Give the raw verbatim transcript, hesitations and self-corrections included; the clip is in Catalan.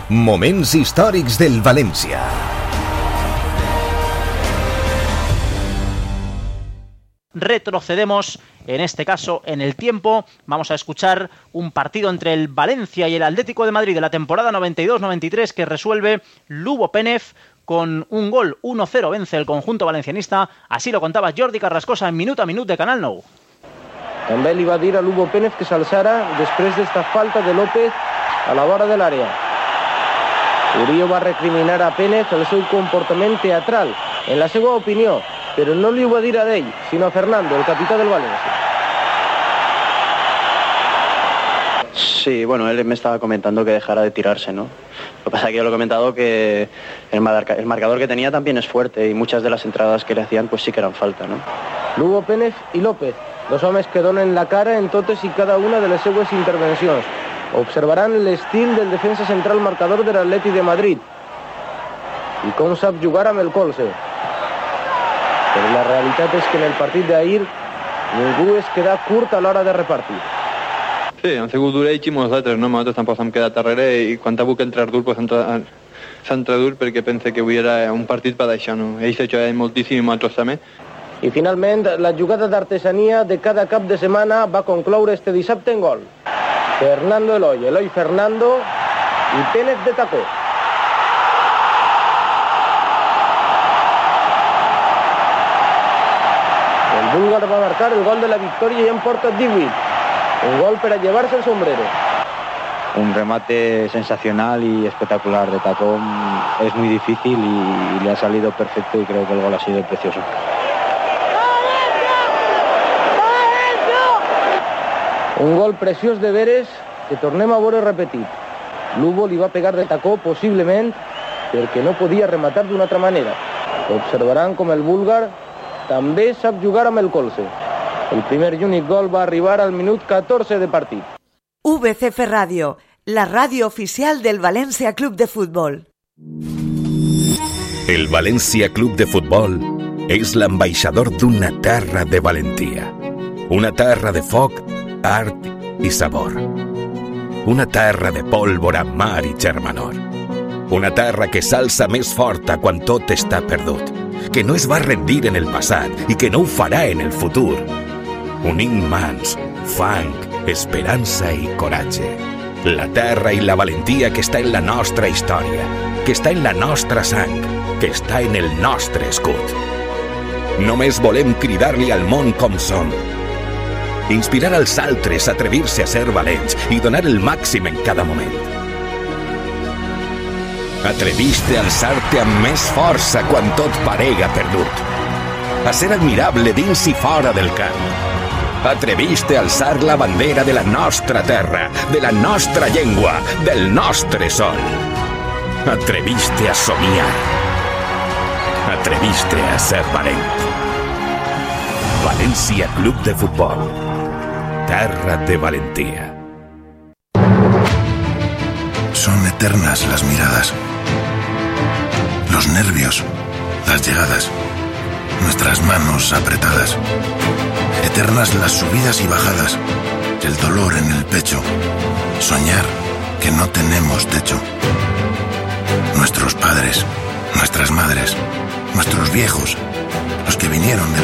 Moments històrics del València. Retrocedemos, en este caso, en el tiempo. Vamos a escuchar un partido entre el Valencia y el Atlético de Madrid de la temporada noventa y dos noventa y tres que resuelve Lubo Pénez con un gol. uno cero vence el conjunto valencianista. Así lo contaba Jordi Carrascosa en Minut a Minut de Canal Nou. També li va dir a Lubo Pénez que s'alçara després d'esta falta de López a la vora de l'àrea. Murillo va recriminar a Pénez el seu comportament teatral, en la seva opinió, però no li ho va dir a ell, sinó a Fernando, el capità del Valencia. Sí, bueno, él me estaba comentando que dejara de tirarse, ¿no? Lo que pasa es que yo lo he comentado que el, marca, el marcador que tenía también es fuerte y muchas de las entradas que le hacían pues sí que eran falta, ¿no? Lubo Pénez i López, dos homes que donen la cara en totes i cada una de les seues intervencions. Observaran l'estil del defensa central marcador de l'Atleti de Madrid i com sap jugar amb el colze. Però la realitat és que en el partit d'ahir ningú es queda curt a l'hora de repartir. Sí, han sigut d'orells i nosaltres, no? Nosaltres tampoc hem quedat darrere i quan ha volgut entrar dur, pues s'ha entrat dur perquè pense que avui era un partit per això, no? Ells s'ha jugat moltíssim i nosaltres també. I finalment, la jugada d'artesania de cada cap de setmana va concloure este dissabte en gol. Fernando Eloy, Eloy Fernando i Pénez de tacó. El búlgar va marcar el gol de la victòria i en porta divuit. Un gol per a llevar-se el sombrero. Un remate sensacional y espectacular de tacón. Es muy difícil y, y le ha salido perfecto y creo que el gol ha sido precioso. Un gol preciós de veres que tornem a veure repetit. Lubo li va pegar de tacó possiblement perquè no podia rematar d'una altra manera. Observaran com el búlgar també sap jugar amb el colze. El primer i únic gol va arribar al minut catorze de partit. V C F Radio, la radio oficial del Valencia Club de Fútbol. El Valencia Club de Futbol és l'ambaixador d'una terra de valentia. Una terra de foc, art i sabor. Una terra de pólvora, mar i germanor. Una terra que s'alça més forta quan tot està perdut, que no es va rendir en el passat i que no ho farà en el futur. Unint mans, fang, esperança i coratge. La terra i la valentia que està en la nostra història, que està en la nostra sang, que està en el nostre escut. Només volem cridar-li al món com som. Inspirar als altres a atrevir-se a ser valents i donar el màxim en cada moment. Atreviste a alçar-te amb més força quan tot parega perdut. A ser admirable dins i fora del camp. Atreviste a alçar la bandera de la nostra terra, de la nostra llengua, del nostre sol. Atreviste a somiar. Atreviste a ser valent. Valencia Club de Futbol. Terra de valentía. Son eternas las miradas, los nervios, las llegadas, nuestras manos apretadas. Eternas las subidas y bajadas, el dolor en el pecho, soñar que no tenemos techo. Nuestros padres, nuestras madres, nuestros viejos, los que vinieron de